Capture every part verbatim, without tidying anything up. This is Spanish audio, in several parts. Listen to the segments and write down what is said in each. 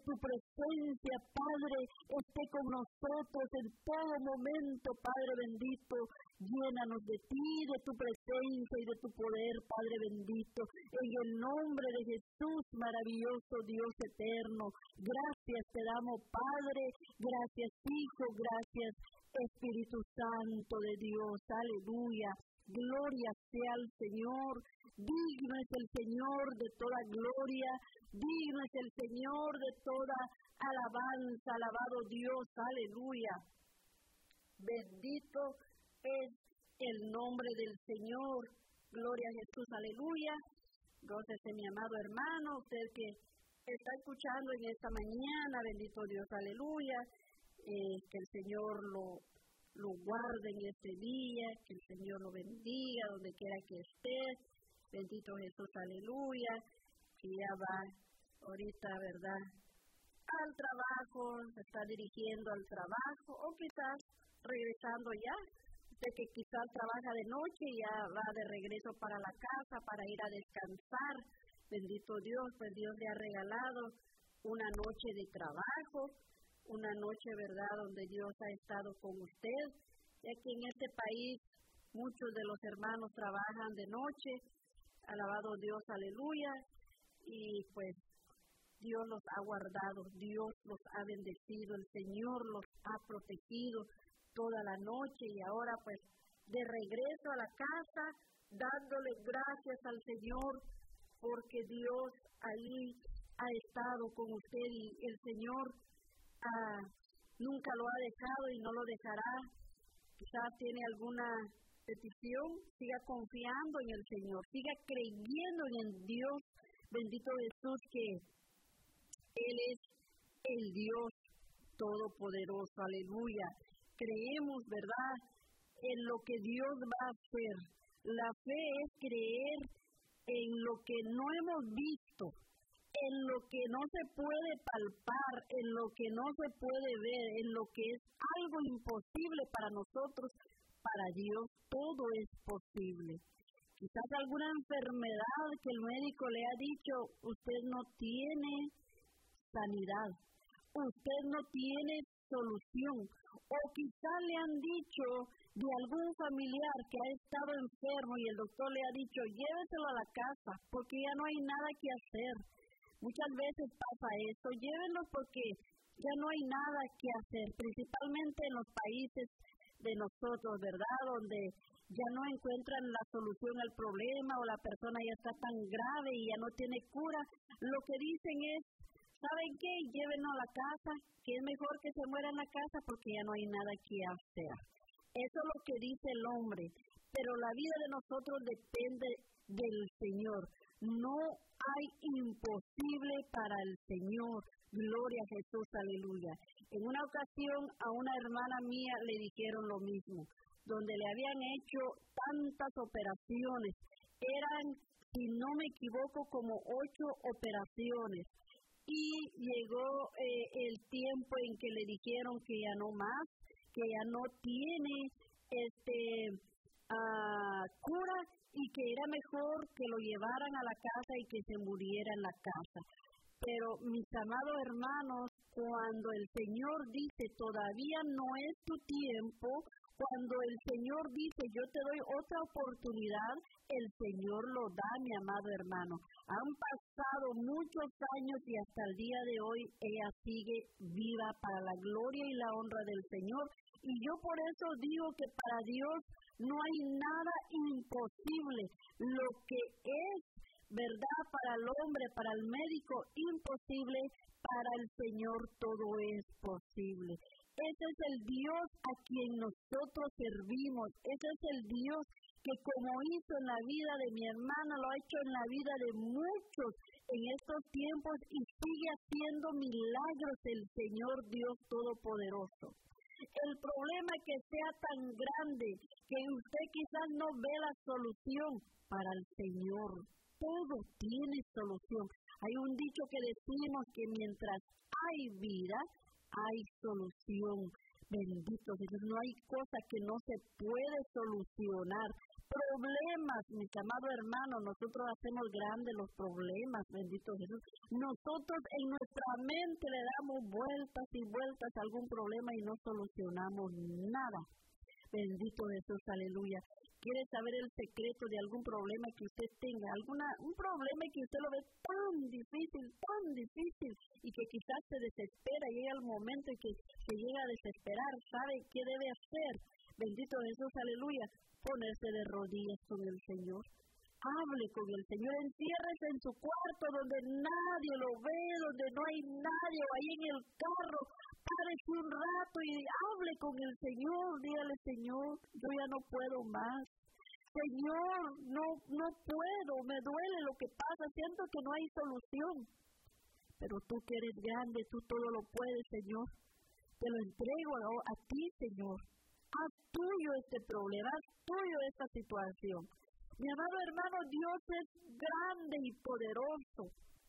tu presencia, Padre, esté con nosotros en todo momento, Padre bendito. Llénanos de ti, de tu presencia y de tu poder, Padre bendito. En el nombre de Jesús, maravilloso Dios eterno. Gracias te damos, Padre. Gracias, Hijo. Gracias, Espíritu Santo de Dios. Aleluya. Gloria sea al Señor. Digno es el Señor de toda gloria. Digno es el Señor de toda alabanza. Alabado Dios. Aleluya. Bendito es el nombre del Señor. Gloria a Jesús. Aleluya. Gócese, mi amado hermano. Usted que está escuchando en esta mañana. Bendito Dios. Aleluya. Eh, que el Señor lo lo guarde en este día, que el Señor lo bendiga donde quiera que esté. Bendito Jesús, aleluya, que ya va ahorita, ¿verdad?, al trabajo, se está dirigiendo al trabajo, o quizás regresando ya, usted que quizás trabaja de noche y ya va de regreso para la casa, para ir a descansar. Bendito Dios, pues Dios le ha regalado una noche de trabajo, una noche, ¿verdad?, donde Dios ha estado con usted, ya que en este país muchos de los hermanos trabajan de noche. Alabado Dios, aleluya, y pues Dios los ha guardado, Dios los ha bendecido, el Señor los ha protegido toda la noche, y ahora pues de regreso a la casa, dándole gracias al Señor, porque Dios ahí ha estado con usted, y el Señor Ah, nunca lo ha dejado y no lo dejará. Quizás tiene alguna petición, siga confiando en el Señor, siga creyendo en Dios, bendito Jesús, que Él es el Dios todopoderoso, aleluya. Creemos, ¿verdad?, en lo que Dios va a hacer. La fe es creer en lo que no hemos visto, en lo que no se puede palpar, en lo que no se puede ver, en lo que es algo imposible para nosotros. Para Dios todo es posible. Quizás alguna enfermedad que el médico le ha dicho, usted no tiene sanidad, usted no tiene solución, o quizás le han dicho de algún familiar que ha estado enfermo y el doctor le ha dicho, lléveselo a la casa porque ya no hay nada que hacer. Muchas veces pasa esto, llévenlo porque ya no hay nada que hacer, principalmente en los países de nosotros, ¿verdad?, donde ya no encuentran la solución al problema, o la persona ya está tan grave y ya no tiene cura. Lo que dicen es, ¿saben qué? Llévenlo a la casa, que es mejor que se muera en la casa porque ya no hay nada que hacer. Eso es lo que dice el hombre, pero la vida de nosotros depende del Señor. No hay imposible para el Señor. Gloria a Jesús, aleluya. En una ocasión a una hermana mía le dijeron lo mismo, donde le habían hecho tantas operaciones. Eran, si no me equivoco, como ocho operaciones. Y llegó eh, el tiempo en que le dijeron que ya no más, que ya no tiene este uh, cura, y que era mejor que lo llevaran a la casa y que se muriera en la casa. Pero, mis amados hermanos, cuando el Señor dice, todavía no es tu tiempo, cuando el Señor dice, yo te doy otra oportunidad, el Señor lo da, mi amado hermano. Han pasado muchos años y hasta el día de hoy ella sigue viva para la gloria y la honra del Señor. Y yo por eso digo que para Dios no hay nada imposible. Lo que es verdad para el hombre, para el médico, imposible, para el Señor todo es posible. Ese es el Dios a quien nosotros servimos. Ese es el Dios que, como hizo en la vida de mi hermana, lo ha hecho en la vida de muchos en estos tiempos, y sigue haciendo milagros el Señor Dios Todopoderoso. El problema es que sea tan grande que usted quizás no ve la solución. Para el Señor todo tiene solución. Hay un dicho que decimos que mientras hay vida, hay solución. Bendito Dios, no hay cosa que no se puede solucionar. problemas, mis amados hermanos, nosotros hacemos grandes los problemas, bendito Jesús. Nosotros en nuestra mente le damos vueltas y vueltas a algún problema y no solucionamos nada. Bendito Jesús, aleluya. ¿Quiere saber el secreto de algún problema que usted tenga? Alguna, un problema que usted lo ve tan difícil, tan difícil, y que quizás se desespera, y llega el momento en que se llega a desesperar, ¿sabe qué debe hacer? Bendito Jesús, aleluya. Ponerse de rodillas con el Señor. Hable con el Señor, enciérrese en su cuarto donde nadie lo ve, donde no hay nadie, o ahí en el carro, párese un rato y hable con el Señor, dígale, Señor, yo ya no puedo más. Señor, no, no puedo, me duele lo que pasa, siento que no hay solución. Pero tú que eres grande, tú todo lo puedes, Señor. Te lo entrego a, a ti, Señor. Haz tuyo este problema, haz tuyo esta situación. Mi amado hermano, Dios es grande y poderoso.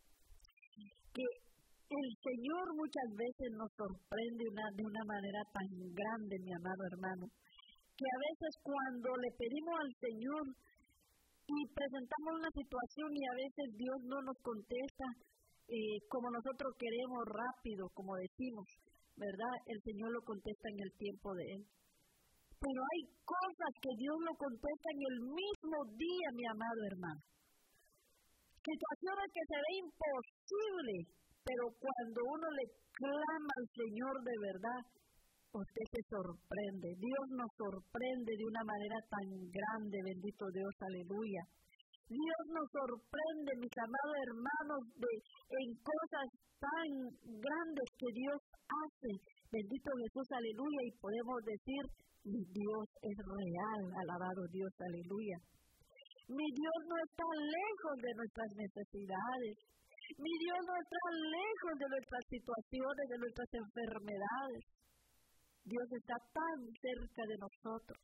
Que el Señor muchas veces nos sorprende una, de una manera tan grande, mi amado hermano, que a veces cuando le pedimos al Señor y presentamos una situación y a veces Dios no nos contesta eh, como nosotros queremos, rápido, como decimos, ¿verdad? El Señor lo contesta en el tiempo de Él. Pero hay cosas que Dios lo contesta en el mismo día, mi amado hermano. Situaciones que se ve imposible, pero cuando uno le clama al Señor de verdad, usted se sorprende. Dios nos sorprende de una manera tan grande, bendito Dios, aleluya. Dios nos sorprende, mis amados hermanos, de, en cosas tan grandes que Dios hace. Bendito Jesús, aleluya, y podemos decir, mi Dios es real, alabado Dios, aleluya. Mi Dios no está lejos de nuestras necesidades. Mi Dios no está lejos de nuestras situaciones, de nuestras enfermedades. Dios está tan cerca de nosotros.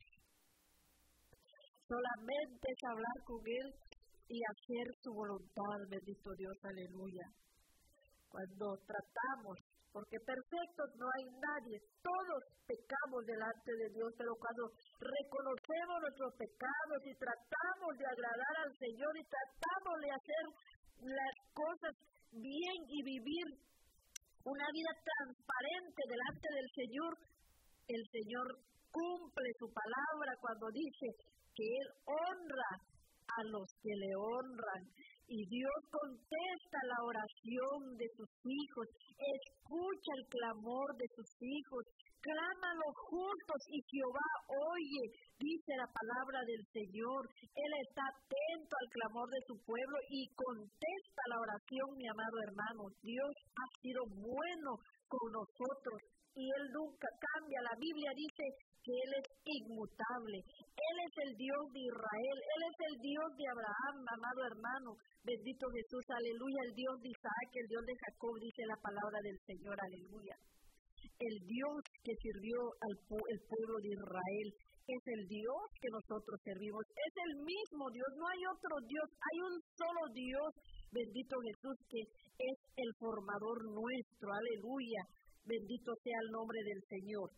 Solamente es hablar con Él y hacer su voluntad, bendito Dios, aleluya. Cuando tratamos, porque perfectos no hay nadie, todos pecamos delante de Dios, pero cuando reconocemos nuestros pecados y tratamos de agradar al Señor y tratamos de hacer las cosas bien y vivir una vida transparente delante del Señor, el Señor cumple su palabra cuando dice que Él honra a los que le honran. Y Dios contesta la oración de sus hijos, escucha el clamor de sus hijos, claman los justos y Jehová oye, dice la palabra del Señor. Él está atento al clamor de su pueblo y contesta la oración, mi amado hermano. Dios ha sido bueno con nosotros y Él nunca cambia. La Biblia dice que Él es inmutable. Él es el Dios de Israel. Él es el Dios de Abraham, amado hermano. Bendito Jesús, aleluya. El Dios de Isaac, el Dios de Jacob, dice la palabra del Señor, aleluya. El Dios que sirvió al pu- el pueblo de Israel es el Dios que nosotros servimos. Es el mismo Dios, no hay otro Dios. Hay un solo Dios, bendito Jesús, que es el formador nuestro, aleluya. Bendito sea el nombre del Señor.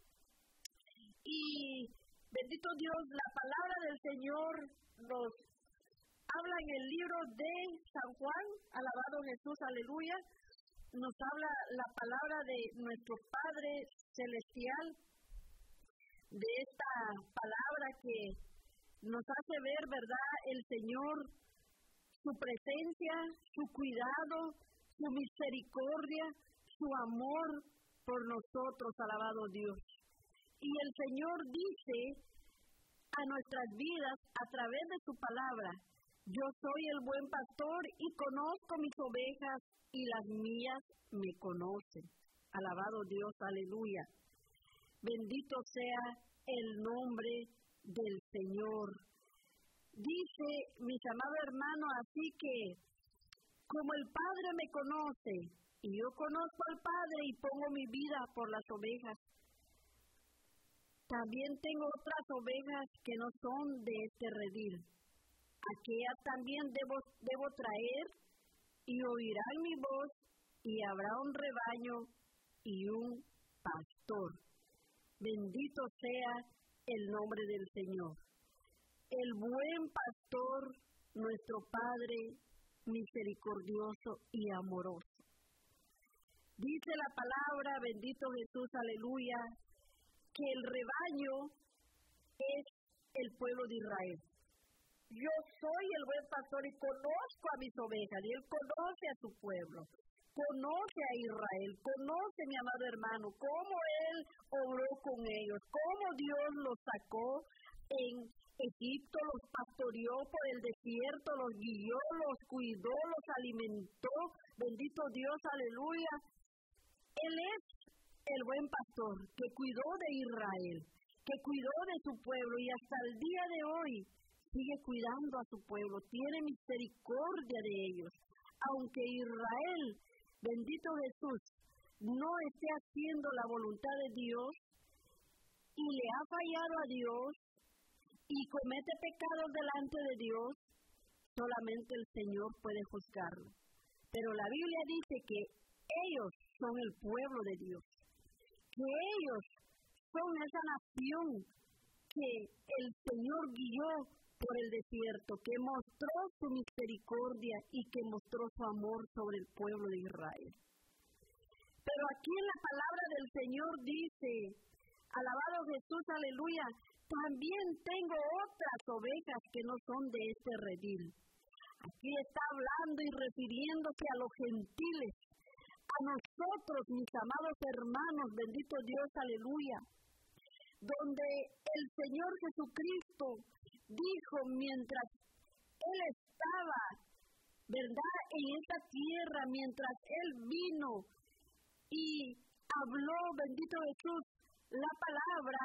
Y bendito Dios, la palabra del Señor nos habla en el libro de San Juan, alabado Jesús, aleluya. Nos habla la palabra de nuestro Padre Celestial, de esta palabra que nos hace ver, ¿verdad?, el Señor, su presencia, su cuidado, su misericordia, su amor por nosotros, alabado Dios. Y el Señor dice a nuestras vidas a través de su palabra, yo soy el buen pastor y conozco mis ovejas y las mías me conocen. Alabado Dios, aleluya. Bendito sea el nombre del Señor. Dice, mis amados hermanos, así que como el Padre me conoce y yo conozco al Padre y pongo mi vida por las ovejas, también tengo otras ovejas que no son de este redil. Aquellas también debo, debo traer y oirán mi voz y habrá un rebaño y un pastor. Bendito sea el nombre del Señor. el buen pastor, nuestro Padre misericordioso y amoroso. Dice la palabra, bendito Jesús, aleluya, que el rebaño es el pueblo de Israel. Yo soy el buen pastor y conozco a mis ovejas, y Él conoce a su pueblo, conoce a Israel, conoce, mi amado hermano, cómo Él obró con ellos, cómo Dios los sacó en Egipto, los pastoreó por el desierto, los guió, los cuidó, los alimentó, bendito Dios, aleluya. Él es el buen pastor que cuidó de Israel, que cuidó de su pueblo y hasta el día de hoy sigue cuidando a su pueblo, tiene misericordia de ellos. Aunque Israel, bendito Jesús, no esté haciendo la voluntad de Dios y le ha fallado a Dios y comete pecados delante de Dios, solamente el Señor puede juzgarlo. Pero la Biblia dice que ellos son el pueblo de Dios, que ellos son esa nación que el Señor guió por el desierto, que mostró su misericordia y que mostró su amor sobre el pueblo de Israel. Pero aquí en la palabra del Señor dice, alabado Jesús, aleluya, también tengo otras ovejas que no son de este redil. Aquí está hablando y refiriéndose a los gentiles, a nosotros, mis amados hermanos, bendito Dios, aleluya, donde el Señor Jesucristo dijo mientras Él estaba, ¿verdad?, en esta tierra, mientras Él vino y habló, bendito Jesús, la palabra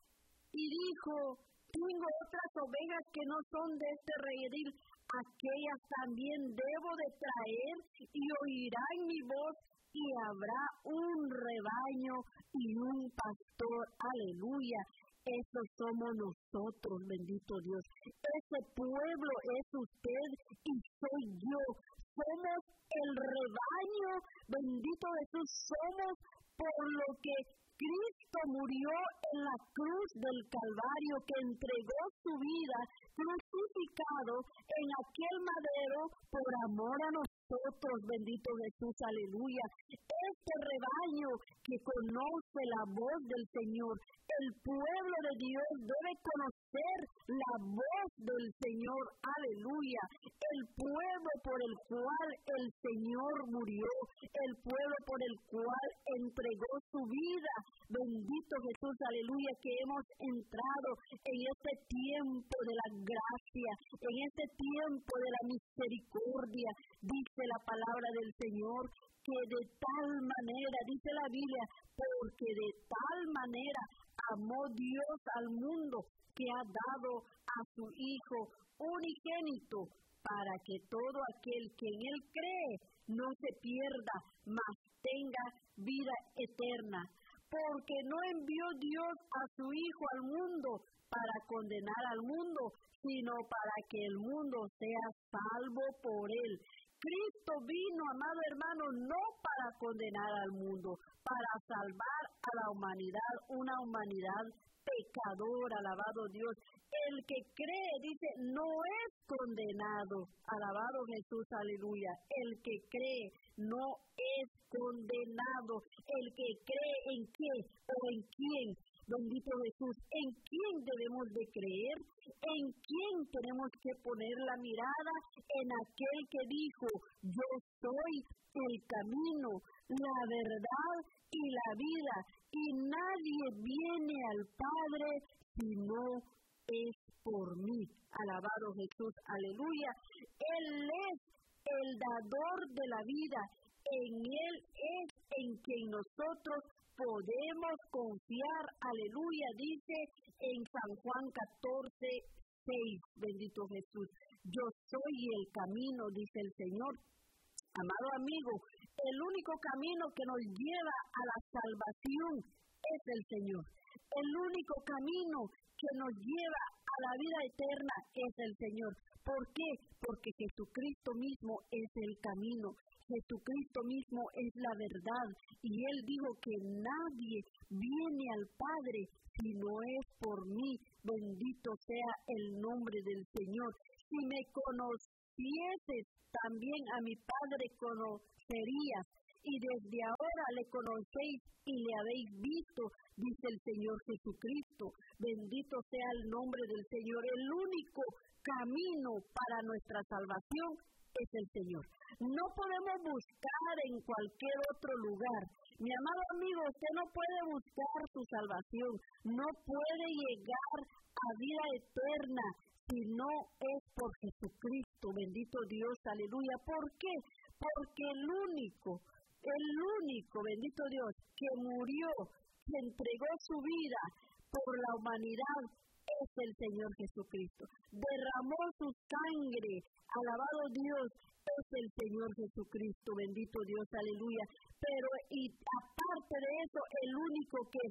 y dijo, tengo otras ovejas que no son de este redil, aquellas también debo de traer y oirán mi voz y habrá un rebaño y un pastor, aleluya. Esos somos nosotros, bendito Dios. Ese pueblo es usted y soy yo. Somos el rebaño, bendito Jesús, somos por lo que Cristo murió en la cruz del Calvario, que entregó su vida crucificado en aquel madero por amor a nosotros, bendito Jesús, aleluya. Este rebaño que conoce la voz del Señor, el pueblo de Dios debe conocer la voz del Señor, aleluya. El pueblo por el cual el Señor murió, el pueblo por el cual entregó su vida, bendito Jesús, aleluya, que hemos entrado en este tiempo de la gracia, en este tiempo de la misericordia. Dice la palabra del Señor que de tal manera, dice la Biblia, porque de tal manera amó Dios al mundo que ha dado a su Hijo unigénito, para que todo aquel que en Él cree no se pierda, mas tenga vida eterna. Porque no envió Dios a su Hijo al mundo para condenar al mundo, sino para que el mundo sea salvo por Él. Cristo vino, amado hermano, no para condenar al mundo, para salvar a la humanidad, una humanidad pecadora, alabado Dios. El que cree, dice, no es condenado, alabado Jesús, aleluya. El que cree no es condenado. El que cree en qué o en quién, bendito Jesús, en quién debemos de creer, en quién tenemos que poner la mirada, en aquel que dijo, yo soy el camino, la verdad y la vida, y nadie viene al Padre si no es por mí. Alabado Jesús, aleluya. Él es el dador de la vida, en Él es en quien nosotros podemos confiar, aleluya, dice en San Juan catorce, seis, bendito Jesús. Yo soy el camino, dice el Señor. Amado amigo, el único camino que nos lleva a la salvación es el Señor. El único camino que nos lleva a la vida eterna es el Señor. ¿Por qué? Porque Jesucristo mismo es el camino. Jesucristo mismo es la verdad, y Él dijo que nadie viene al Padre si no es por mí. Bendito sea el nombre del Señor. Si me conocieses, también a mi Padre conocerías, y desde ahora le conocéis y le habéis visto, dice el Señor Jesucristo. Bendito sea el nombre del Señor. El único camino para nuestra salvación es el Señor. No podemos buscar en cualquier otro lugar. Mi amado amigo, usted no puede buscar su salvación, no puede llegar a vida eterna si no es por Jesucristo. Bendito Dios, aleluya. ¿Por qué? Porque el único, el único, bendito Dios, que murió, que entregó su vida por la humanidad, es el Señor Jesucristo. Derramó su sangre, alabado Dios, es el Señor Jesucristo, bendito Dios, aleluya. Pero y aparte de eso, el único que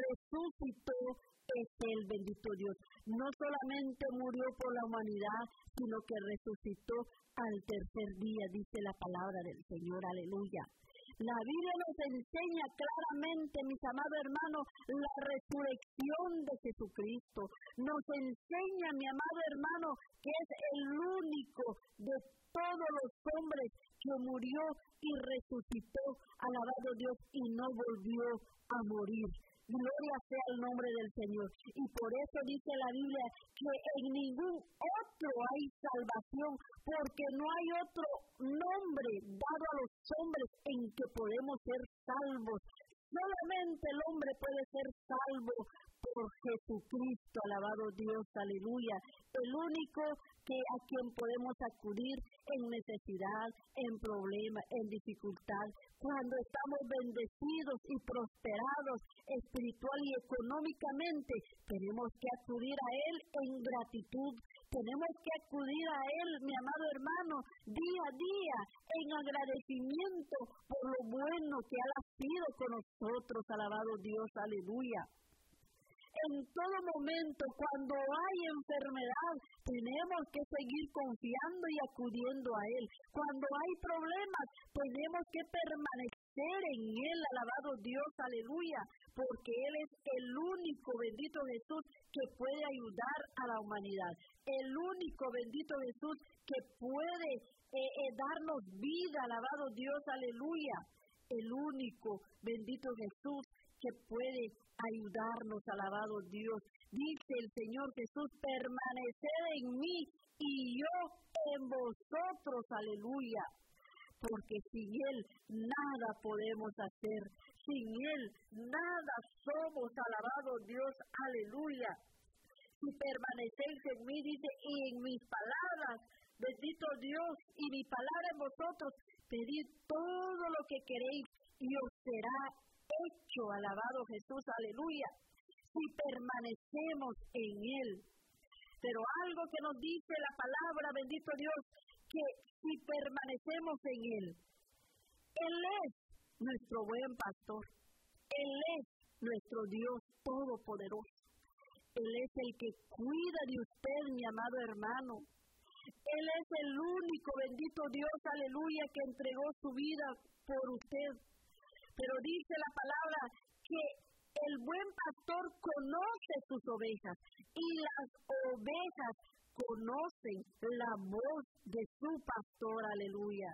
resucitó es el bendito Dios. No solamente murió por la humanidad, sino que resucitó al tercer día, dice la palabra del Señor, aleluya. La Biblia nos enseña claramente, mis amados hermanos, la resurrección de Jesucristo. Nos enseña, mi amado hermano, que es el único de todos los hombres que murió y resucitó, alabado Dios, y no volvió a morir. Gloria sea el nombre del Señor. Y por eso dice la Biblia que en ningún otro hay salvación, porque no hay otro nombre dado a los hombres en que podemos ser salvos. Solamente el hombre puede ser salvo por Jesucristo, alabado Dios, aleluya. El único que a quien podemos acudir en necesidad, en problema, en dificultad, cuando estamos bendecidos y prosperados espiritual y económicamente, tenemos que acudir a Él en gratitud. Tenemos que acudir a Él, mi amado hermano, día a día, en agradecimiento por lo bueno que ha sido con nosotros, alabado Dios, aleluya. En todo momento, cuando hay enfermedad, tenemos que seguir confiando y acudiendo a Él. Cuando hay problemas, tenemos que permanecer en Él, alabado Dios, aleluya, porque Él es el único, bendito Jesús, que puede ayudar a la humanidad. El único, bendito Jesús, que puede eh, eh, darnos vida, alabado Dios, aleluya. El único, bendito Jesús, que puede ayudarnos, alabado Dios. Dice el Señor Jesús, permaneced en mí y yo en vosotros, aleluya. Porque sin Él nada podemos hacer, sin Él nada somos, alabado Dios, aleluya. Si permanecéis en mí, dice, y en mis palabras, bendito Dios, y mi palabra en vosotros, pedid todo lo que queréis y os será hecho, alabado Jesús, aleluya, si permanecemos en Él. Pero algo que nos dice la palabra, bendito Dios, que si permanecemos en Él, Él es nuestro buen pastor, Él es nuestro Dios todopoderoso, Él es el que cuida de usted, mi amado hermano. Él es el único, bendito Dios, aleluya, que entregó su vida por usted. Pero dice la palabra que el buen pastor conoce sus ovejas y las ovejas conocen la voz de su pastor, aleluya.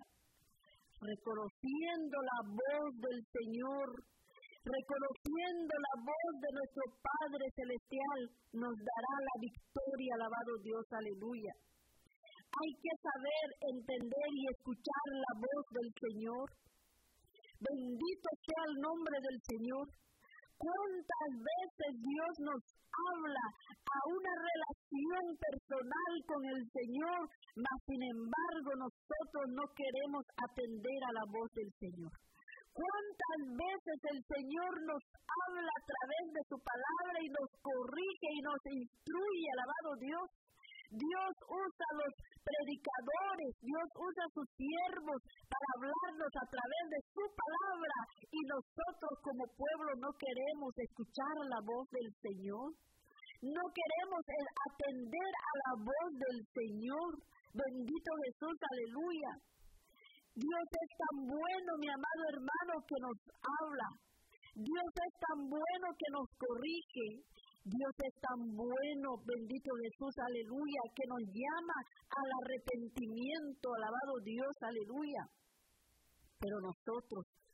Reconociendo la voz del Señor, reconociendo la voz de nuestro Padre Celestial, nos dará la victoria, alabado Dios, aleluya. Hay que saber, entender y escuchar la voz del Señor. Bendito sea el nombre del Señor. ¿Cuántas veces Dios nos habla a una relación personal con el Señor, mas sin embargo nosotros no queremos atender a la voz del Señor? ¿Cuántas veces el Señor nos habla a través de su palabra y nos corrige y nos instruye, alabado Dios? Dios usa a los predicadores, Dios usa a sus siervos para hablarnos a través de su palabra, y nosotros como pueblo no queremos escuchar la voz del Señor, no queremos atender a la voz del Señor. Bendito Jesús, aleluya. Dios es tan bueno, mi amado hermano, que nos habla. Dios es tan bueno que nos corrige. Dios es tan bueno, bendito Jesús, aleluya, que nos llama al arrepentimiento, alabado Dios, aleluya. Pero nosotros